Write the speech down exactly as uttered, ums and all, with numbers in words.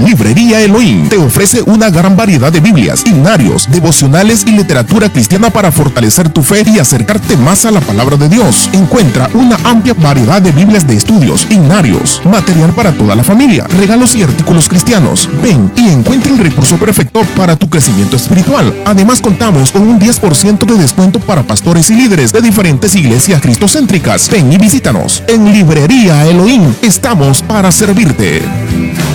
Librería Elohim te ofrece una gran variedad de Biblias, himnarios, devocionales y literatura cristiana para fortalecer tu fe y acercarte más a la palabra de Dios. Encuentra una amplia variedad de Biblias de estudios, himnarios, material para toda la familia, regalos y artículos cristianos. Ven y encuentra el recurso perfecto para tu crecimiento espiritual. Además, contamos con un diez por ciento de descuento para pastores y líderes de diferentes iglesias cristocéntricas. Ven y visítanos. En Librería Elohim estamos para servirte.